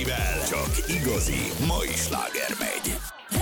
Mivel csak igazi mai sláger megy.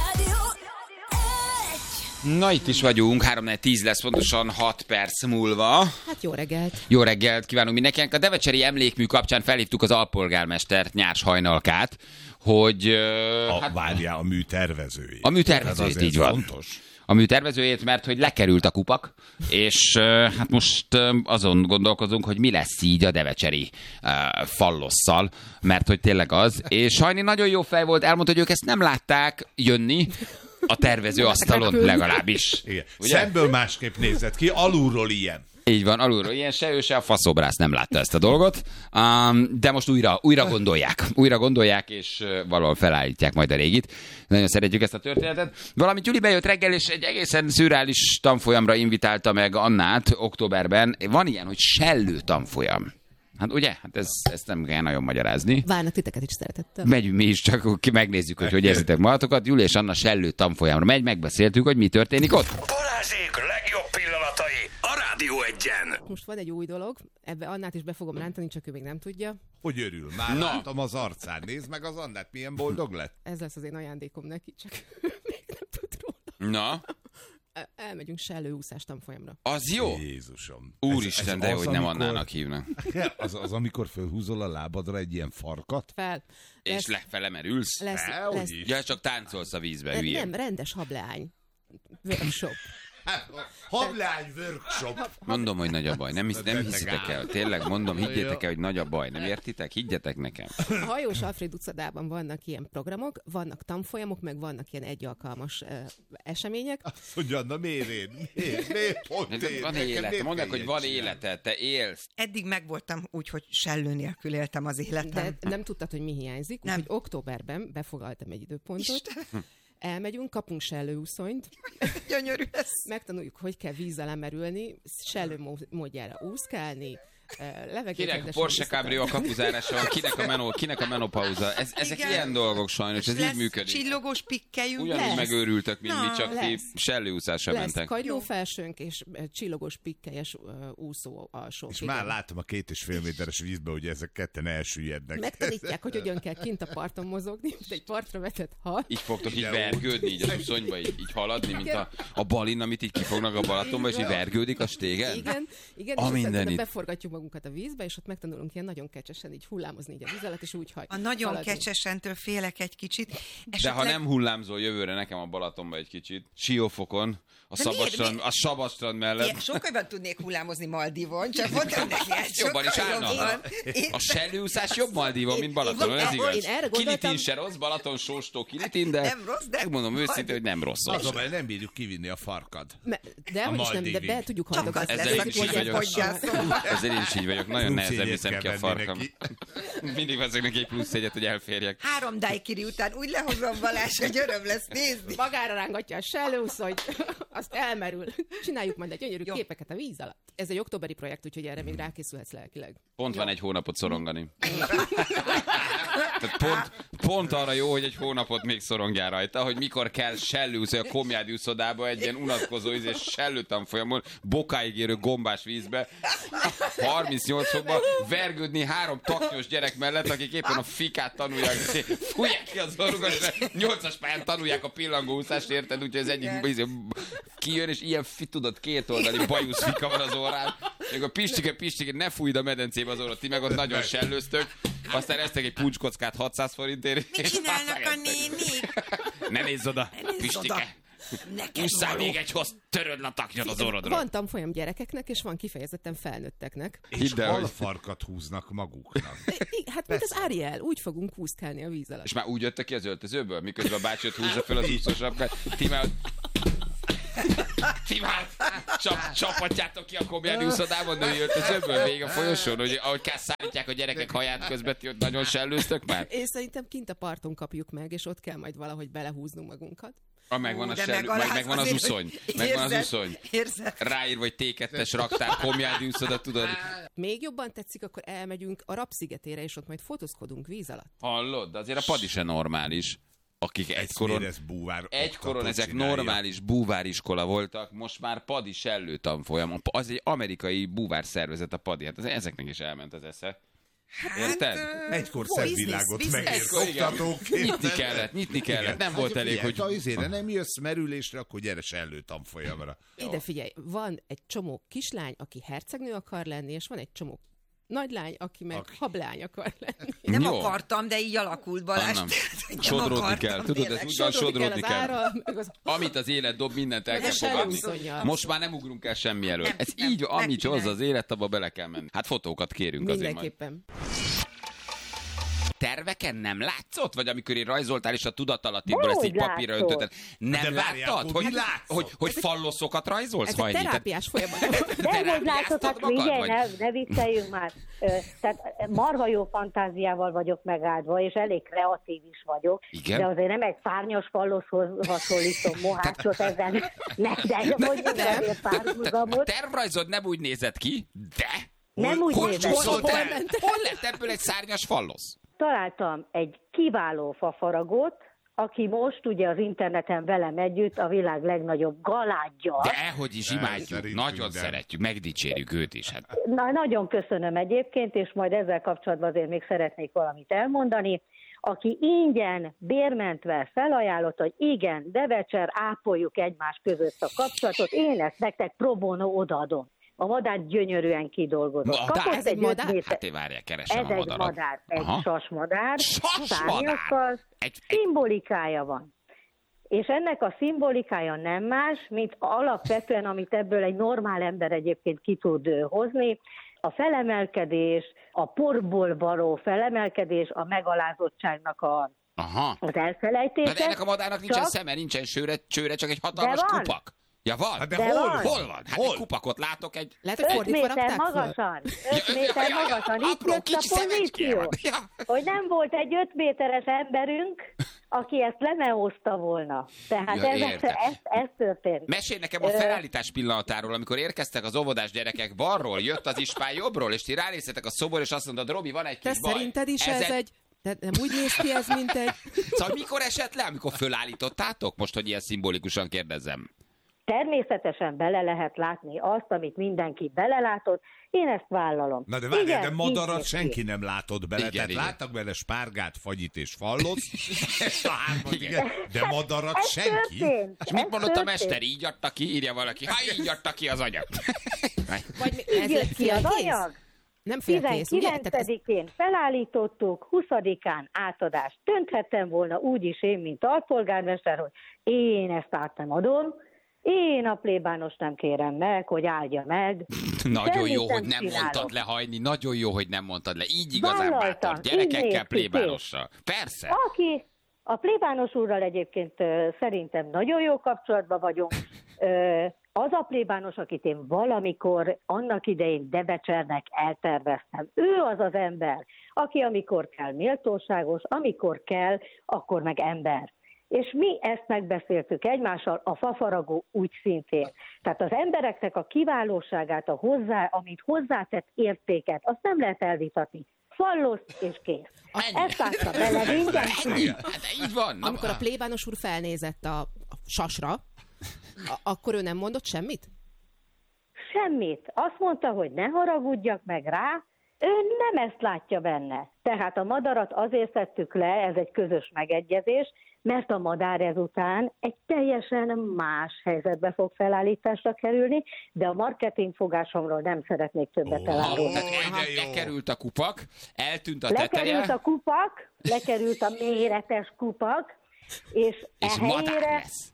Na, itt is vagyunk, 3-4-10 lesz pontosan 6 perc múlva. Hát jó reggelt. Jó reggelt kívánunk mindenkinek. A devecseri emlékmű kapcsán felhívtuk az alpolgármestert, Nyárs Hajnalkát, hogy... Várjál, a műtervezőjét. A műtervezőjét, így van. Fontos. A műtervezőjét, mert hogy lekerült a kupak, és hát most azon gondolkozunk, hogy mi lesz így a devecseri fallosszal, mert hogy tényleg az. És Sajni nagyon jó fej volt, elmondta, hogy ők ezt nem látták jönni, a tervező asztalon legalábbis. Igen. Szemből másképp nézett ki, alulról ilyen. Így van, alulról ilyen, se ő, se a faszobrász nem látta ezt a dolgot, de most újra gondolják, és valahol felállítják majd a régit. Nagyon szeretjük ezt a történetet. Valamint Gyuri bejött reggel, és egy egészen szürreális tanfolyamra invitálta meg Annát októberben. Van ilyen, hogy sellő tanfolyam. Hát ugye? Hát ezt nem kell nagyon magyarázni. Várnak titeket is szeretettel. Megyünk mi is, csak megnézzük, hogy érzitek magatokat. Gyuri és Anna sellő tanfolyamra megy, megbeszéltük, hogy mi történik ott. Balázsék legjobb pillanatai a Rádió 1-en. Most van egy új dolog, ebbe Annát is be fogom rántani, csak ő még nem tudja. Hogy örül? Már látom az arcán. Nézd meg az Annát, milyen boldog lett. Ez lesz az én ajándékom neki, csak még nem tud róla. Na? Elmegyünk sellőúszás tanfolyamra. Az jó? Jézusom. Úristen, de az, hogy nem amikor... Annának hívnak. Az, amikor fölhúzol a lábadra egy ilyen farkat? Fel. És felemerülsz? Lesz. Ja, csak táncolsz a vízbe, hülye. Nem, rendes hableány. Workshop. Hablány workshop. Mondom, hogy nagy a baj. Nem hiszitek el. Tényleg mondom, higgyétek el, hogy nagy a baj. Nem értitek? Higgyetek nekem. A Hajós Alfréd utcadában vannak ilyen programok, vannak tanfolyamok, meg vannak ilyen egyalkalmas események. Azt mondja, na miért én? Miért pont én? Van élet. Mondják, hogy van életed, te élsz. Eddig megvoltam úgy, hogy sellő nélkül éltem az életem. De nem tudtad, hogy mi hiányzik, úgyhogy októberben befogaltam egy időpontot. Elmegyünk, kapunk sellőúszonyt. Gyönyörű lesz. Megtanuljuk, hogy kell víz alá merülni, sellő módjára úszkálni, Kinek a Porsche Cabrio a kapuzárása, kinek a menopauza. Ezek ilyen dolgok sajnos, ez így működik. Csillogós pikkelyünk. Ugyanúgy megőrültök, mint mi, csak ti sellőúszásra lesz mentek. kagylófelsőnk és csillogós pikkelyes úszó alsó. És már látom a 2,5 méteres vízbe, hogy ezek ketten elsüllyednek. Megtanítják, hogy hogyan kell kint a parton mozogni, mint egy partra vetett hal. Így fogtok így vergődni, így az uszonyba, így haladni, mint a balin, amit így kifognak a Balatonba, és így vergődik a stégen? Igen, és aztán beforgatjuk magunkat a vízbe, és ott megtanulunk ilyen nagyon kecsesen így hullámozni így a víz alatt, és úgy A nagyon kecsesentől félek egy kicsit. De ha nem hullámzol jövőre nekem a Balatonba egy kicsit, Siófokon, a Sabastrand mellett. Sokkal jobban tudnék hullámozni Maldivon, csak mondtam neki, jobban is állna. A sellőúszás jobb Maldivon, mint Balatonon, ez igaz. Kilitin se rossz, Balaton sóstó Kilitin, de megmondom őszintén, hogy nem rossz. Azonban nem bírjuk kivinni a farkad. De hogy is nem, de be tudjuk hajtogatni. Ezzel én is így vagyok. Nagyon nehezen viszem ki a farkam. Mindig veszek neki egy plusz egyet, hogy elférjek. 3 daiquiri után úgy lehozom Balázs, hogy öröm lesz nézni. Magára rángatja a sellőúszonyt, azt elmerül. Csináljuk majd egy gyönyörű képeket a víz alatt. Ez egy októberi projekt, úgyhogy erre még rákészülhetsz lelkileg. Pont van egy hónapot szorongani. Pont arra jó, hogy egy hónapot még szorongjál rajta, hogy mikor kell sellőúszni a Komjádi úszodába egy ilyen unatkozó és sellőtanfolyamon, bokáig érő gombás vízbe, 38 fokban vergődni 3 taknyos gyerek mellett, akik éppen a fikát tanulják, fújják ki az orrukat, mert 8-as pályán tanulják a pillangóúszást, érted? Úgyhogy az egyik kijön, és ilyen tudod, 2 oldali bajusz fika van az orrán, és akkor pistike, ne fújd a medencébe az orrot, ti meg ott nagyon sellőztök, aztán eztek egy puncskockát 600 forintért. Mit csinálnak a nénik? Ne nézz oda, pistike! Ússzál még egy hoz, töröd a taknyod az orrodra. Van tanfolyam gyerekeknek, és van kifejezetten felnőtteknek. És alfarkat húznak maguknak. Hát mint az Ariel, úgy fogunk úszkálni a víz alatt. És már úgy jöttek ki az öltözőből, miközben a bácsi ott húzza fel az úszósapkát. Ti már csapatjátok ki a Komjádi úszodában női öltözőből végig a folyosón, hogy ahogy szállítják a gyerekek haját közben, ti ott nagyon sellőztök már? Én szerintem kint a parton kapjuk meg, és ott kell majd valahogy belehúznunk magunkat. Megvan megvan az uszony. Megvan az uszony. Ráír vagy T2-es raktár, Komjádi úszoda, tudod? Még jobban tetszik, akkor elmegyünk a Rapszigetére, és ott majd fotózkodunk víz alatt. Hallod? De azért a padi se normális. Akik egykoron ezek normális búváriskola voltak, most már padi sellő tanfolyam. Az egy amerikai búvár szervezet a padi. Hát ezeknek is elment az esze. Érted? Egykor szemvilágot megért oktatóként. Nyitni kellett. Nem volt elég, hogy... Ha izére nem jössz merülésre, akkor gyere sellő tanfolyamra. Ide figyelj, van egy csomó kislány, aki hercegnő akar lenni, és van egy csomó nagylány, aki meg hablány akar lenni. Nem Jó. akartam, de így alakult, Balázs. Sodródni kell. Tudod, ez úgy van, sodródni kell. Az... Amit az élet dob, mindent el kell se fogadni. elúszonja. Most már nem ugrunk el semmi elől. Ez nem, így, amit megcsinálj. hozza az élet, abba bele kell menni. Hát fotókat kérünk azért majd. Mindenképpen. Terveken nem látszott? Vagy amikor én rajzoltál, és a tudatalattiból ezt így papírra öntötted. Nem De várjál, láttad, akkor mi látszott? hogy falloszokat rajzolsz? Ez egy terápiás folyamat. Dehogy látod, hát magad, figyelj, vagy? ne vicceljünk már. Tehát marha jó fantáziával vagyok megáldva, és elég kreatív is vagyok. Igen? De azért nem egy szárnyas falloszhoz hasonlítom Mohácsot ezen. De hogy azért párhuzamot. Tervrajzod nem úgy nézett ki, de... Nem úgy Hogy nézett csúszott ki. el? Hol lett ebből egy szárnyas fallosz? Találtam egy kiváló fafaragót, aki most ugye az interneten velem együtt a világ legnagyobb galádja. Dehogy is imádjuk, Szerintünk, nagyon de. szeretjük, megdicsérjük őt is. Hát. Nagyon köszönöm egyébként, és majd ezzel kapcsolatban azért még szeretnék valamit elmondani. Aki ingyen, bérmentve felajánlott, hogy igen, Devecser, ápoljuk egymás között a kapcsolatot, én ezt nektek pro bono odaadom. A madár gyönyörűen kidolgozott. Madár? Kapott Ez egy madár? Hát én várjál, keresem Ez a egy madarat. madár, egy Aha. sasmadár, Sasmadár? szárnyakkal, Egy- szimbolikája van. És ennek a szimbolikája nem más, mint alapvetően, amit ebből egy normál ember egyébként ki tud hozni, a felemelkedés, a porból való felemelkedés, a megalázottságnak Aha. az elfelejtése. De ennek a madárnak nincsen csak- szeme, nincsen csőre, csak egy hatalmas De van. kupak. Ja, van? Hát de De hol van. Hol van? Hát Hol? egy kupakot látok, egy... Lehet, hogy 5 fordítva méter rakták föl? magasan, 5 méter magasan, itt apró jött kicsi a szemecské van. pozíció, Ja. hogy nem volt egy 5 méteres emberünk, aki ezt lemeózta volna. Tehát Ja, ez értem. történt. Mesélj nekem a felállítás pillanatáról, amikor érkeztek az óvodás gyerekek balról, jött az ispán jobbról, és ti ránéztetek a szobor, és azt mondod, Robi, van egy Te kis baj. szerinted is ez egy... De nem úgy néz ki ez, mint egy... Szóval mikor esett le, amikor fölállítottátok? Most, hogy ilyen szimbolikusan kérdezem. Természetesen bele lehet látni azt, amit mindenki belelátott, én ezt vállalom. Na de várjál, de így madarat néz ki. senki nem látott bele. Igen, Tehát igen. láttak bele spárgát, fagyit és fallosz. Ezt a hármat, Igen. igen. De madarat Ez senki. történt. És mit ez mondott a történt. mester? Így adta ki, írja valaki. Ha így adta ki az anyag. Vagy mi- Így ez jött egy ki az félkész? anyag. Nem félkész, ugye? Tehát ez- 19-én felállítottuk, 20-án átadást dönthettem volna úgy is én, mint alpolgármester, hogy én ezt át nem adom, én a plébános nem kérem meg, hogy áldja meg. Nagyon Semmit jó, hogy nem nem csinálok. mondtad le hajni. Nagyon jó, hogy nem mondtad le. Így igazán Vállaltam, bátor. így néz Gyerekekkel, ki, plébánossal. Persze. Aki a plébános úrral egyébként szerintem nagyon jó kapcsolatban vagyunk, az a plébános, akit én valamikor annak idején Devecsernek elterveztem. Ő az az ember, aki amikor kell méltóságos, amikor kell, akkor meg ember. És mi ezt megbeszéltük egymással, a fafaragó úgy szintén. Tehát az embereknek a kiválóságát, amit hozzátett értéket, azt nem lehet elvitatni. Fallosz és kész. Ennyi. Ezt látta bele mindenki. Ennyi. Hát így van. Na, Amikor a plébános úr felnézett a sasra, akkor ő nem mondott semmit? Semmit. Azt mondta, hogy ne haragudjak meg rá, ő nem ezt látja benne. Tehát a madarat azért szedtük le, ez egy közös megegyezés, mert a madár ezután egy teljesen más helyzetbe fog felállításra kerülni, de a marketingfogásomról nem szeretnék többet elárulni. Tehát de jó. lekerült a kupak, eltűnt a teteje, Lekerült a kupak, lekerült a méretes kupak, és és madár helyére lesz.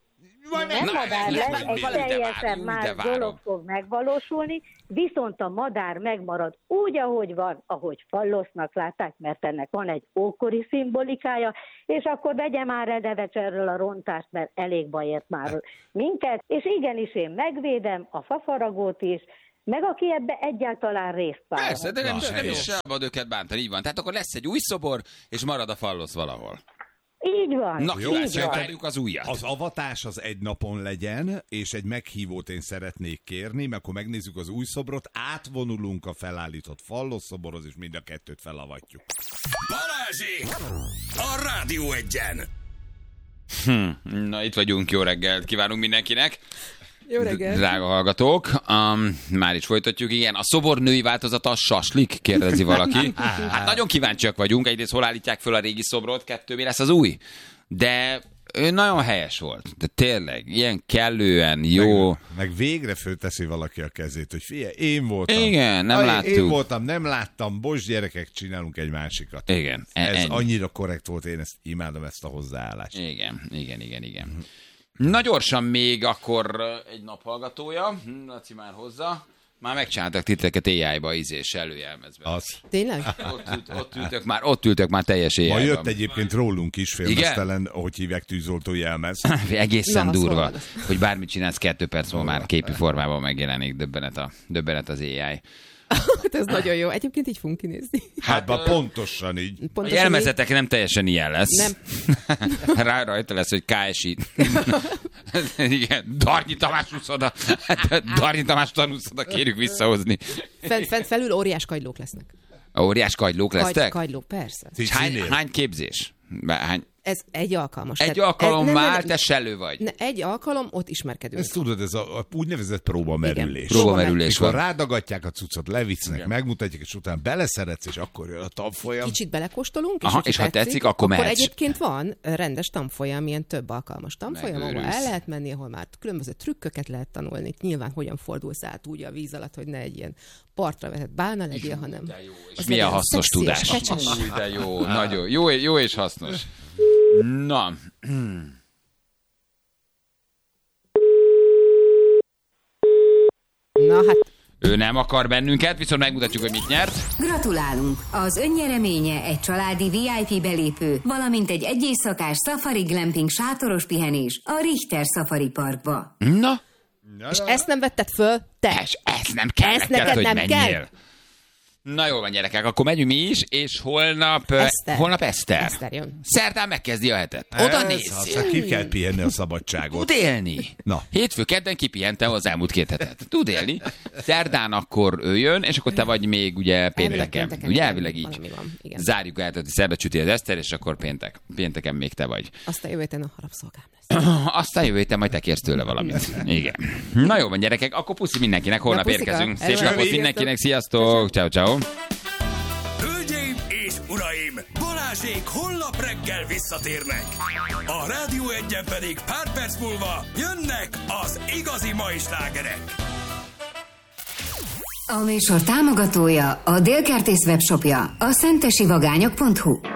nem Na, madár lesz lesz, valami, egy de teljesen várjunk, más de várom. dolog fog megvalósulni, viszont a madár megmarad úgy, ahogy van, ahogy fallosznak látták, mert ennek van egy ókori szimbolikája, és akkor vegye már el Devecserről a rontást, mert elég baj ért már minket, és igenis én megvédem a fafaragót is, meg aki ebbe egyáltalán részt vállal. Persze, de nem, Na, nem is helyes. szabad őket bántani, így van. Tehát akkor lesz egy új szobor, és marad a fallosz valahol. Így van. Na, Jó, így persze, van. várjuk az újat. Az avatás az egy napon legyen, és egy meghívót én szeretnék kérni, mert akkor megnézzük az új szobrot, átvonulunk a felállított fallosz szoborhoz, és mind a kettőt felavatjuk. Balázsék! A Rádió Egyen! Na, itt vagyunk, jó reggelt kívánunk mindenkinek. Jó reggelt. Drága hallgatók, már is folytatjuk. Igen, a szobor női változata a saslik, kérdezi valaki. Hát nagyon kíváncsiak vagyunk. Egyrészt hol állítják föl a régi szobrot, 2 mi lesz az új. De ő nagyon helyes volt. De tényleg, ilyen kellően jó. Meg végre fölteszi valaki a kezét, hogy figyelj, én voltam. Igen, nem láttuk. Én voltam, nem láttam. Bocs, gyerekek, csinálunk egy másikat. Igen. Ez annyira korrekt volt, én ezt imádom, ezt a hozzáállást. Igen. Na gyorsan még akkor egy naphallgatója. Laci már hozzá. Már megcsináltak titeket AI-ba, előjelmezve. Az. Tényleg? Ott ültök már teljes AI-ban. Ma jött egyébként rólunk is filmesztelen, hogy hívják, tűzoltó jelmez. Egészen Na, durva, szóval. hogy bármit csinálsz, 2 perc múlva már képi formában megjelenik. Döbbenet az AI. Hát ez nagyon jó. Egyébként így fogunk kinézni. Hát pontosan így. A Pontosan jelmezetek nem teljesen ilyen lesz. Nem. Rajta lesz, hogy KSI. Igen, Darnyi Tamás úszoda. Darnyi Tamás tanúszoda, kérjük visszahozni. Fent felül óriás kagylók lesznek. Óriás kagylók lesztek? Kagylók, persze. És hány képzés? Ez egy alkalmas. Egy Tehát alkalom ez, már, te sellő vagy. Egy alkalom, ott ismerkedünk. Ezt tudod, ez a úgynevezett próbamerülés. Próbamerülés Mikor van. rádagatják a cuccot, levisznek, megmutatják, és utána beleszeretsz, és akkor jön a tanfolyam. Kicsit belekóstolunk, Aha, és és ha tetszik, akkor mehetsz. egyébként van rendes tanfolyam, ilyen több alkalmas tanfolyam, ahol Megőrülsz. el lehet menni, ahol már különböző trükköket lehet tanulni. Nyilván hogyan fordulsz át úgy a víz alatt, hogy ne egy ilyen partra vetett bálna legyél, hanem... És milyen hasznos tudás. Új, de jó, nagyon jó és hasznos. Na. Na hát, Ő nem akar bennünket, viszont megmutatjuk, hogy mit nyert. Gratulálunk! Az önnyereménye egy családi VIP belépő, valamint egy éjszakás safari glamping sátoros pihenés a Richter Safari Parkba. Na, és ezt nem vetted föl? Te! és ez nem kell Ezt neked, neked hogy nem menjél. kell? Na jól van, gyerekek, akkor megyünk mi is, és holnap Eszter. Eszter jön. Szerdán megkezdi a hetet. Oda nézz! Aztán ki kell pihenni a szabadságot. Tud élni. Na. Hétfő, kedden kipihentem az elmúlt 2 hetet. Tud élni. Szerdán akkor ő jön, és akkor te vagy még ugye pénteken. Ugye elvileg így. Valami van, igen. Zárjuk át, hogy szerda csüti az Eszter, és akkor pénteken még te vagy. Aztán jövő héten a rabszolgám lesz. Aztán jövő héten majd te kérsz tőle valamit. Igen. Na jó van, gyerekek, akkor puszi mindenkinek, holnap Na, puszika. érkezünk. Szép Előre. napot mindenkinek, sziasztok! Ciao, ciao. Hölgyeim és uraim, Balázsék holnap reggel visszatérnek. A Rádió Egyen pedig pár perc múlva jönnek az igazi mai slágerek. A műsor támogatója a Délkertész webshopja, a szentesivagányok.hu.